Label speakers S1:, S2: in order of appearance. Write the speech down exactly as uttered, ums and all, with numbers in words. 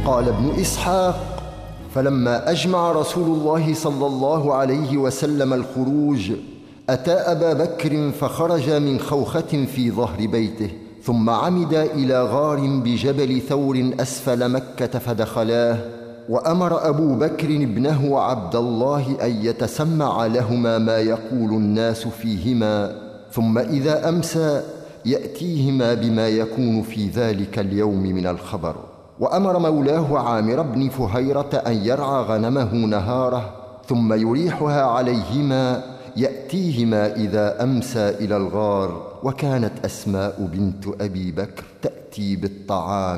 S1: قال ابن إسحاق: فلما أجمع رسول الله صلى الله عليه وسلم الخروج أتى أبا بكر فخرج من خوخة في ظهر بيته، ثم عمد إلى غار بجبل ثور أسفل مكة فدخلاه، وأمر أبو بكر ابنه عبد الله أن يتسمع لهما ما يقول الناس فيهما، ثم إذا أمسى يأتيهما بما يكون في ذلك اليوم من الخبر. وأمر مولاه عامر بن فهيرة أن يرعى غنمه نهاره ثم يريحها عليهما يأتيهما إذا أمسى إلى الغار. وكانت أسماء بنت أبي بكر تأتي بالطعام